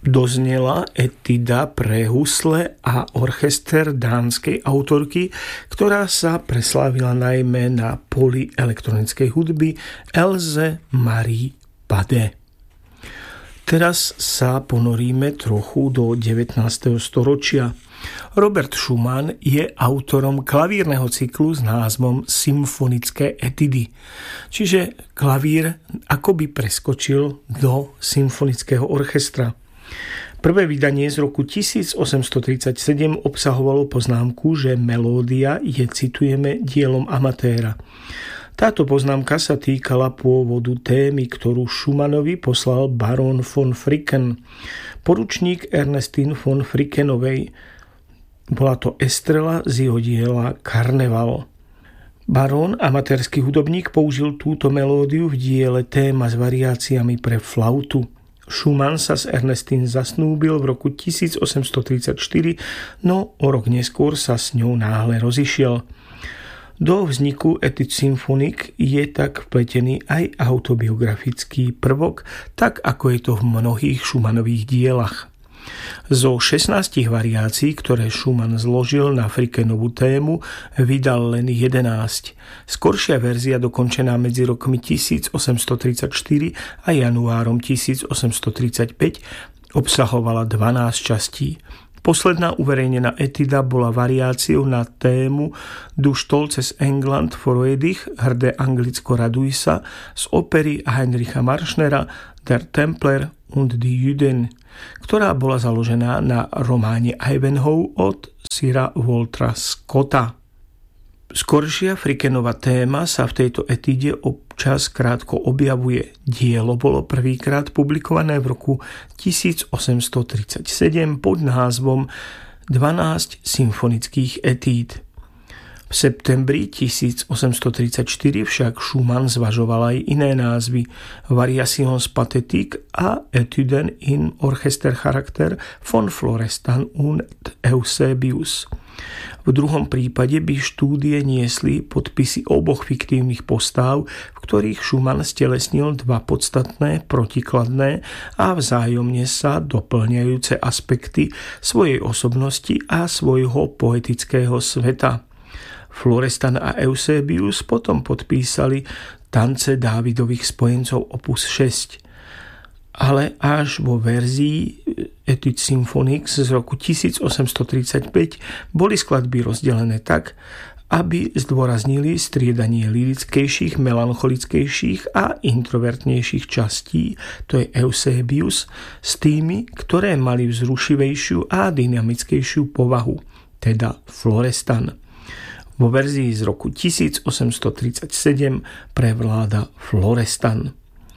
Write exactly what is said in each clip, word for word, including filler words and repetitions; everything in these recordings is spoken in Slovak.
doznela etuda pre husle a orchester dánskej autorky, ktorá sa preslávila najmä na poli elektronickej hudby, Else Marie Bade. Teraz sa ponoríme trochu do devätnásteho storočia. Robert Schumann je autorom klavírneho cyklu s názvom Symfonické etudy. Čiže klavír akoby preskočil do symfonického orchestra. Prvé vydanie z roku tisícosemstotridsaťsedem obsahovalo poznámku, že melódia je, citujeme, dielom amatéra. Táto poznámka sa týkala pôvodu témy, ktorú Schumannovi poslal barón von Fricken, poručník Ernestine von Frickenovej. Bola to estrela z jeho diela Karneval. Barón, amatérsky hudobník, použil túto melódiu v diele Téma s variáciami pre flautu. Schumann sa s Ernestine zasnúbil v roku tisícosemstotridsaťštyri, no o rok neskôr sa s ňou náhle rozišiel. Do vzniku Etude Symphonique je tak vpletený aj autobiografický prvok, tak ako je to v mnohých Schumannových dielach. Zo šestnástich variácií, ktoré Schumann zložil na Frickenovú tému, vydal len jedenásť. Skoršia verzia, dokončená medzi rokmi tisícosemstotridsaťštyri a januárom tisícosemstotridsaťpäť, obsahovala dvanásť častí. Posledná uverejnená etuda bola variáciou na tému Du stolzes England Freudig, hrdé Anglicko raduj sa, z opery Heinricha Marschnera Der Templer und die Juden, ktorá bola založená na románe Ivanhoe od Sira Waltera Scotta. Skoršia Frickenova téma sa v tejto etude občas krátko objavuje. Dielo bolo prvýkrát publikované v roku tisícosemstotridsaťsedem pod názvom dvanásť symfonických etúd. V septembri tisícosemstotridsaťštyri však Schumann zvažoval aj iné názvy: Variations Pathétique a Etuden in Orchestercharakter von Florestan und Eusebius. V druhom prípade by štúdie niesli podpisy oboch fiktívnych postáv, v ktorých Schumann stelesnil dva podstatné, protikladné a vzájomne sa doplňajúce aspekty svojej osobnosti a svojho poetického sveta. Florestan a Eusebius potom podpísali Tance Dávidových spojencov opus šesť. Ale až vo verzii Etude Symphonique z roku tisícosemstotridsaťpäť boli skladby rozdelené tak, aby zdôraznili striedanie lyrickejších, melancholickejších a introvertnejších častí, to je Eusebius, s tými, ktoré mali vzrušivejšiu a dynamickejšiu povahu, teda Florestan. Vo verzii z roku tisícosemstotridsaťsedem prevláda Florestan.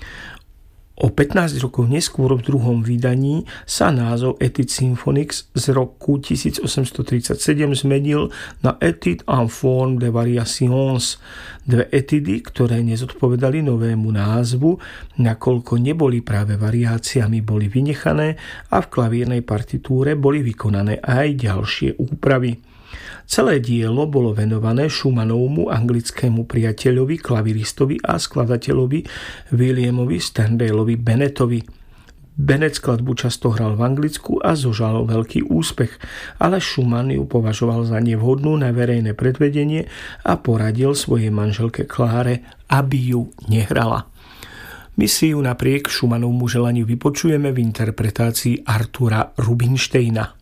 O pätnásť rokov neskôr v druhom vydaní sa názov Etude Symphonique z roku tisícosemstotridsaťsedem zmenil na Etude en forme de variations, dve etudy, ktoré nezodpovedali novému názvu, nakoľko neboli práve variáciami, boli vynechané a v klavírnej partitúre boli vykonané aj ďalšie úpravy. Celé dielo bolo venované Schumannovmu anglickému priateľovi, klaviristovi a skladateľovi Williamovi Sterndaleovi Bennettovi. Bennett skladbu často hral v Anglicku a zožal veľký úspech, ale Schumann ju považoval za nevhodnú na verejné predvedenie a poradil svojej manželke Kláre, aby ju nehrala. My si ju napriek Schumannovmu želaniu vypočujeme v interpretácii Artura Rubinsteina.